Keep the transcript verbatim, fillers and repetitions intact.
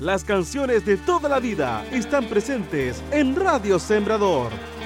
Las canciones de toda la vida están presentes en Radio Sembrador.